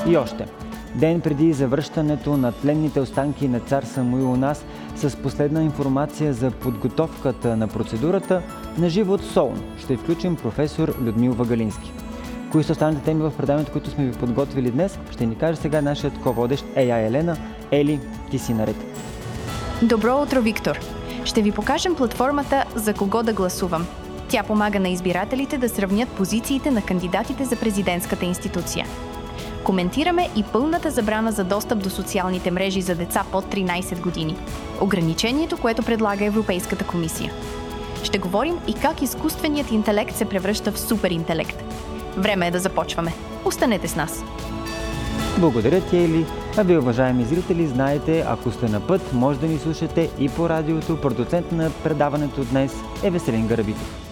И още. Ден преди завръщането на тленните останки на цар Самуил у нас, с последна информация за подготовката на процедурата, на живо от Солун ще включим професор Людмил Вагалински. Кои са останалите теми в предаването, които сме ви подготвили днес, ще ни каже сега нашият ко-водещ AI Елена. Ели, ти си наред. Добро утро, Виктор! Ще ви покажем платформата «За кого да гласувам». Тя помага на избирателите да сравнят позициите на кандидатите за президентската институция. Коментираме и пълната забрана за достъп до социалните мрежи за деца под 13 години. Ограничението, което предлага Европейската комисия. Ще говорим и как изкуственият интелект се превръща в суперинтелект. Време е да започваме. Останете с нас! Благодаря ти, Ели. А вие, уважаеми зрители, знаете, ако сте на път, може да ни слушате и по радиото. Продуцент на предаването днес е Веселин Гарабитов.